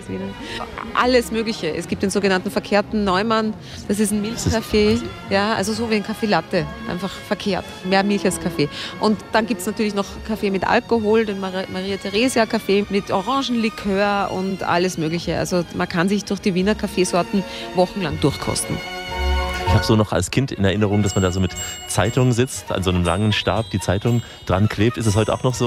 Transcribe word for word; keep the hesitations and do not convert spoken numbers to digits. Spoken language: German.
Wiener. Alles Mögliche. Es gibt den sogenannten verkehrten Neumann. Das ist ein Milchkaffee. Ja, also so wie ein Kaffee Latte. Einfach verkehrt. Mehr Milch als Kaffee. Und dann gibt es natürlich noch Kaffee mit Alkohol, den Maria Theresia Kaffee mit Orangenlikör und alles Mögliche. Also man kann sich durch die Wiener Kaffeesorten wochenlang durchkosten. Ich habe so noch als Kind in Erinnerung, dass man da so mit Zeitungen sitzt, an so einem langen Stab die Zeitung dran klebt. Ist es heute auch noch so?